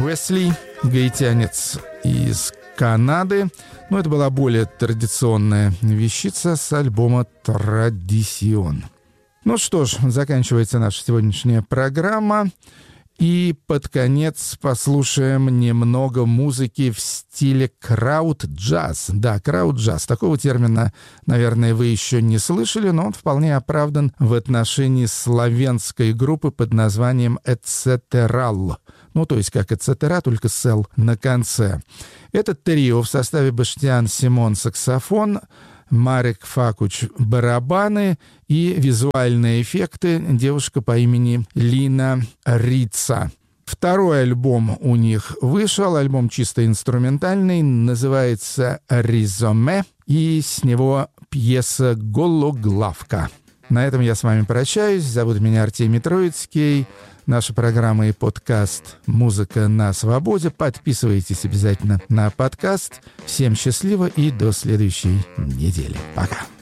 Уэсли, гаитянец из Канады. Но это была более традиционная вещица с альбома «Традисион». Ну что ж, заканчивается наша сегодняшняя программа. И под конец послушаем немного музыки в стиле крауд-джаз. Да, крауд-джаз. Такого термина, наверное, вы еще не слышали, но он вполне оправдан в отношении славянской группы под названием «Эцетерал». Ну, то есть как «Эцетера», только с «л» на конце. Этот трио в составе Баштиан Симон саксофон, Марек Факуч барабаны и визуальные эффекты девушка по имени Лина Рица. Второй альбом у них вышел, альбом чисто инструментальный, называется «Ризоме», и с него пьеса «Гологлавка». На этом я с вами прощаюсь. Зовут меня Артемий Троицкий. Наша программа и подкаст «Музыка на свободе». Подписывайтесь обязательно на подкаст. Всем счастливо и до следующей недели. Пока.